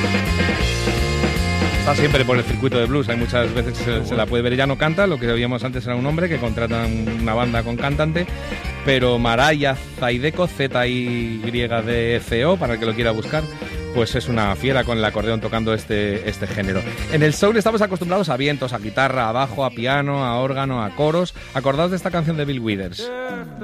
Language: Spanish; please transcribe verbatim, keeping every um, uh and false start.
Está siempre por el circuito de blues, hay muchas veces que se, se la puede ver. Ella no canta, lo que veíamos antes era un hombre que contrata una banda con cantante, pero Maraya Zaideko, Z I D C O, para el que lo quiera buscar, pues es una fiera con el acordeón tocando este, este género. En el soul estamos acostumbrados a vientos, a guitarra, a bajo, a piano, a órgano, a coros. Acordaos de esta canción de Bill Withers.